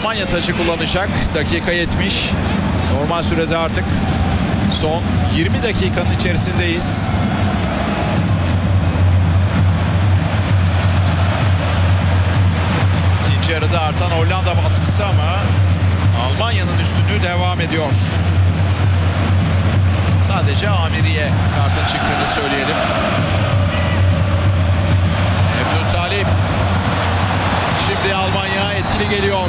Almanya taçı kullanacak. Dakika 70. Normal sürede artık son 20 dakikanın içerisindeyiz. İkinci yarıda artan Hollanda baskısı ama Almanya'nın üstünlüğü devam ediyor. Sadece Amiri'ye kartın çıktığını söyleyelim. Abdültalip. Şimdi Almanya etkili geliyor.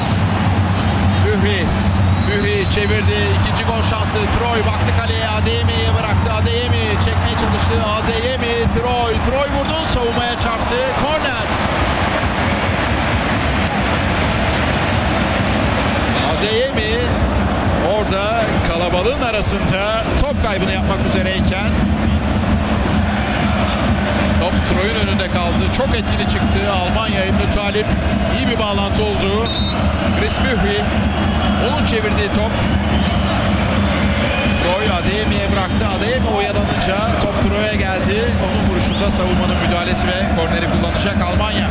Führi çevirdi. İkinci gol şansı. Troy baktı kaleye. Adeyemi'ye bıraktı. Adeyemi çekmeye çalıştı. Adeyemi. Troy vurdu. Savunmaya çarptı. Korner. Adeyemi orada kalabalığın arasında top kaybını yapmak üzereyken top Troy'un önünde kaldı. Çok etkili çıktı. Almanya Abdültalip iyi bir bağlantı oldu. Chris Führi onun çevirdiği top. Troy Adeyemi'ye bıraktı. Adeyemi oyalanınca top Troy'a geldi. Onun vuruşunda savunmanın müdahalesi ve korneri kullanacak Almanya.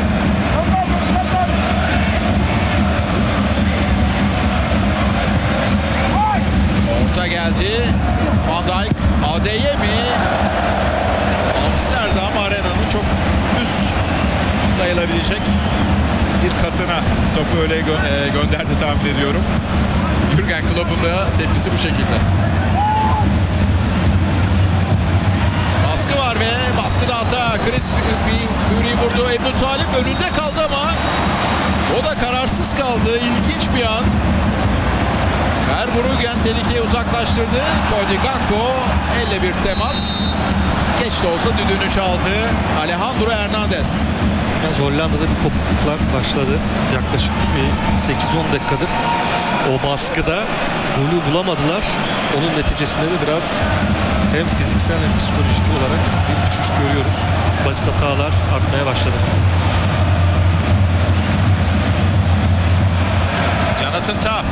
Orta geldi. Van Dijk, Adeyemi. Amsterdam Arena'nın çok üst sayılabilecek bir katına topu öyle gönderdi tahmin ediyorum. Jürgen Klopp'un da tepkisi bu şekilde. Baskı var ve baskıda hata. Chris Führi vurdu. Abdültalip önünde kaldı ama o da kararsız kaldı. İlginç bir an. Verbruggen tehlikeyi uzaklaştırdı. Cody Gakpo elle bir temas. Geç de olsa düdüğünü çaldı. Alejandro Hernandez. Biraz Hollanda'da bir kopukluklar başladı. Yaklaşık bir 8-10 dakikadır. O baskıda golü bulamadılar. Onun neticesinde de biraz hem fiziksel hem psikolojik olarak bir düşüş görüyoruz. Basit hatalar artmaya başladı. Jonathan Tah.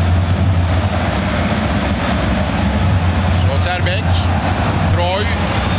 Schlotterbeck. Troy.